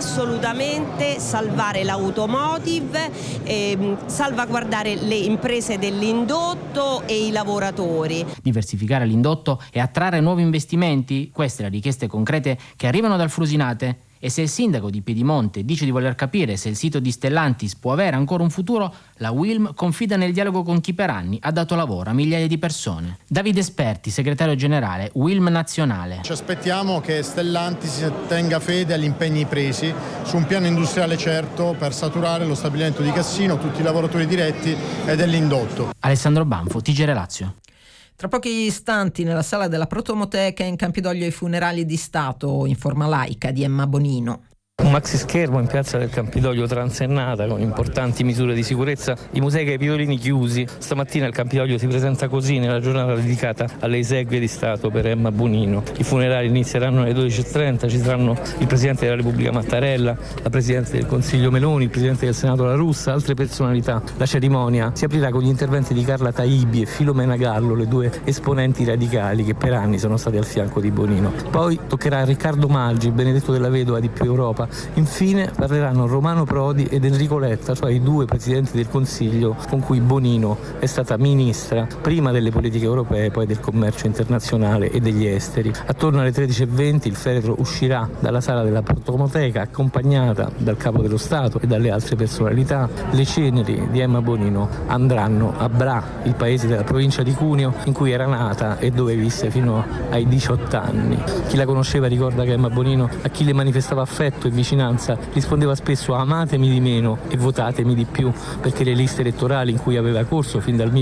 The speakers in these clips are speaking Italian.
assolutamente salvare l'automotive, salvaguardare le imprese dell'indotto e i lavoratori. Diversificare l'indotto e attrarre nuovi investimenti? Queste le richieste concrete che arrivano dal Frusinate. E se il sindaco di Piedimonte dice di voler capire se il sito di Stellantis può avere ancora un futuro, la Wilm confida nel dialogo con chi per anni ha dato lavoro a migliaia di persone. Davide Esperti, segretario generale, Wilm Nazionale. Ci aspettiamo che Stellantis tenga fede agli impegni presi su un piano industriale certo per saturare lo stabilimento di Cassino, tutti i lavoratori diretti e dell'indotto. Alessandro Banfo, TG Lazio. Tra pochi istanti nella sala della Protomoteca in Campidoglio i funerali di Stato in forma laica di Emma Bonino. Un maxi schermo in piazza del Campidoglio transennata con importanti misure di sicurezza, i musei capitolini chiusi. Stamattina il Campidoglio si presenta così nella giornata dedicata alle esequie di Stato per Emma Bonino. I funerali inizieranno alle 12.30, ci saranno il Presidente della Repubblica Mattarella, la Presidente del Consiglio Meloni, il Presidente del Senato La Russa, altre personalità. La cerimonia si aprirà con gli interventi di Carla Taibbi e Filomena Gallo, le due esponenti radicali che per anni sono stati al fianco di Bonino. Poi toccherà a Riccardo Maggi, Benedetto della Vedova di Più Europa. Infine parleranno Romano Prodi ed Enrico Letta, cioè i due presidenti del Consiglio con cui Bonino è stata ministra prima delle politiche europee, poi del commercio internazionale e degli esteri. Attorno alle 13.20 il feretro uscirà dalla sala della Protomoteca accompagnata dal Capo dello Stato e dalle altre personalità. Le ceneri di Emma Bonino andranno a Bra, il paese della provincia di Cuneo in cui era nata e dove visse fino ai 18 anni. Chi la conosceva ricorda che Emma Bonino a chi le manifestava affetto e vicinanza rispondeva spesso amatemi di meno e votatemi di più, perché le liste elettorali in cui aveva corso fin dal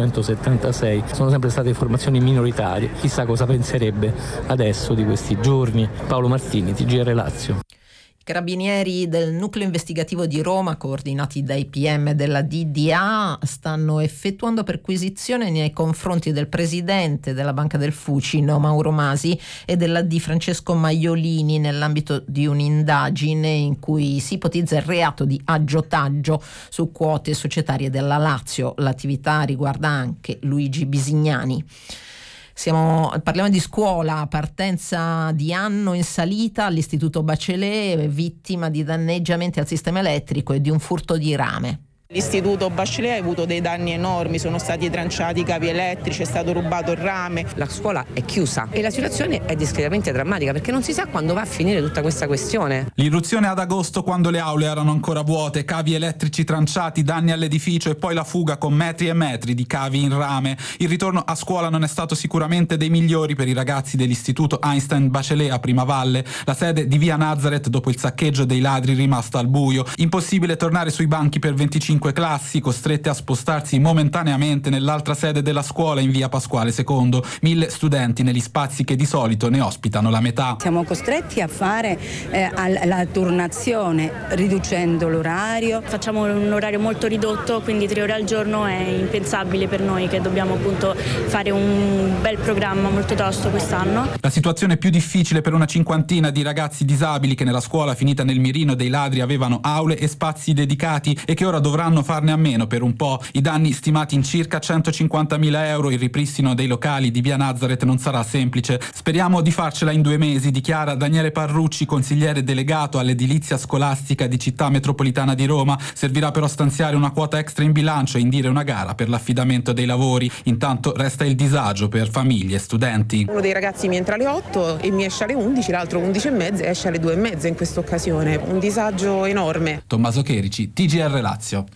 1976 sono sempre state formazioni minoritarie. Chissà cosa penserebbe adesso di questi giorni. Paolo Martini, TGR Lazio. Carabinieri del nucleo investigativo di Roma, coordinati dai PM della DDA, stanno effettuando perquisizione nei confronti del presidente della Banca del Fucino, Mauro Masi, e della di Francesco Maiolini nell'ambito di un'indagine in cui si ipotizza il reato di aggiotaggio su quote societarie della Lazio. L'attività riguarda anche Luigi Bisignani. Parliamo di scuola, partenza di anno in salita all'Istituto Bachelet, vittima di danneggiamenti al sistema elettrico e di un furto di rame. L'istituto Bachelet ha avuto dei danni enormi, sono stati tranciati i cavi elettrici, è stato rubato il rame. La scuola è chiusa e la situazione è discretamente drammatica perché non si sa quando va a finire tutta questa questione. L'irruzione ad agosto, quando le aule erano ancora vuote, cavi elettrici tranciati, danni all'edificio e poi la fuga con metri e metri di cavi in rame. Il ritorno a scuola non è stato sicuramente dei migliori per i ragazzi dell'Istituto Einstein Bachelet a Primavalle, la sede di via Nazareth dopo il saccheggio dei ladri rimasta al buio. Impossibile tornare sui banchi per 25 classi, costrette a spostarsi momentaneamente nell'altra sede della scuola in via Pasquale II. 1000 studenti negli spazi che di solito ne ospitano la metà. Siamo costretti a fare la turnazione riducendo l'orario. Facciamo un orario molto ridotto, quindi 3 ore al giorno è impensabile per noi che dobbiamo appunto fare un bel programma molto tosto quest'anno. La situazione più difficile per una cinquantina di ragazzi disabili che nella scuola finita nel mirino dei ladri avevano aule e spazi dedicati e che ora dovranno farne a meno per un po'. I danni stimati in circa 150.000 euro. Il ripristino dei locali di via Nazareth non sarà semplice. Speriamo di farcela in 2 mesi, dichiara Daniele Parrucci, consigliere delegato all'edilizia scolastica di Città Metropolitana di Roma. Servirà però stanziare una quota extra in bilancio e indire una gara per l'affidamento dei lavori. Intanto resta il disagio per famiglie e studenti. Uno dei ragazzi mi entra alle 8 e mi esce alle 11, l'altro 11:30 e esce alle 2:30 in questa occasione. Un disagio enorme. Tommaso Cherici, TGR Lazio.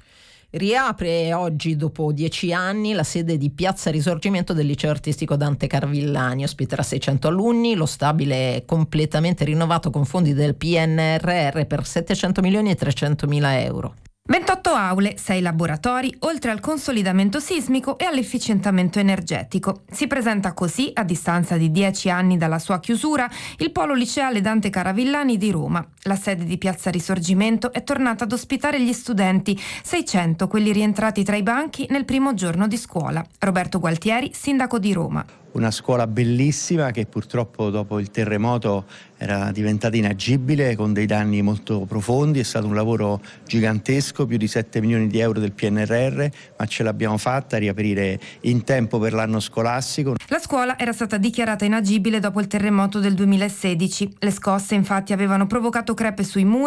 Riapre oggi, dopo 10 anni, la sede di Piazza Risorgimento del Liceo Artistico Dante Carvillani. Ospiterà 600 alunni, lo stabile è completamente rinnovato con fondi del PNRR per 700 milioni e 300.000 euro. 28 aule, 6 laboratori, oltre al consolidamento sismico e all'efficientamento energetico. Si presenta così, a distanza di 10 anni dalla sua chiusura, il polo liceale Dante Caravillani di Roma. La sede di Piazza Risorgimento è tornata ad ospitare gli studenti, 600 quelli rientrati tra i banchi nel primo giorno di scuola. Roberto Gualtieri, sindaco di Roma. Una scuola bellissima che purtroppo dopo il terremoto era diventata inagibile con dei danni molto profondi. È stato un lavoro gigantesco, più di 7 milioni di euro del PNRR, ma ce l'abbiamo fatta a riaprire in tempo per l'anno scolastico. La scuola era stata dichiarata inagibile dopo il terremoto del 2016. Le scosse infatti avevano provocato crepe sui muri